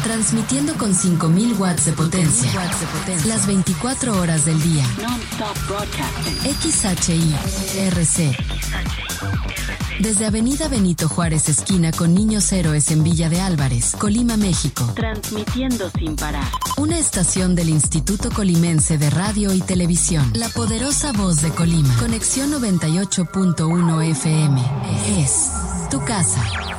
Transmitiendo con 5.000 watts de potencia. Las 24 horas del día. Non-stop broadcasting. XHI-RC. Desde Avenida Benito Juárez, esquina con Niños Héroes en Villa de Álvarez, Colima, México. Transmitiendo sin parar. Una estación del Instituto Colimense de Radio y Televisión. La poderosa voz de Colima. Conexión 98.1 FM. Es tu casa.